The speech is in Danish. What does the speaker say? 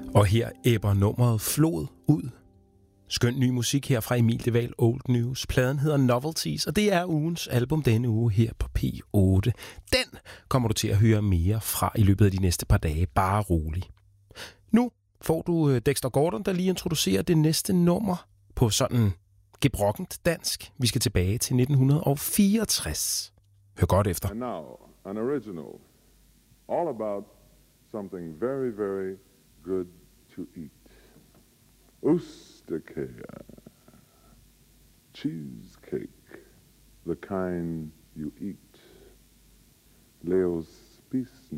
Og her æbber nummeret Flod ud. Skøn ny musik her fra Emil de Waal Old News. Pladen hedder Novelties, og det er ugens album denne uge her på P8. Den kommer du til at høre mere fra i løbet af de næste par dage. Bare rolig. Nu får du Dexter Gordon, der lige introducerer det næste nummer på sådan gebrokkent dansk. Vi skal tilbage til 1964. Hør godt efter. And now, an original. All about something very, very good to eat. Osterkager. Cheesecake. The kind you eat. Leos Spisen.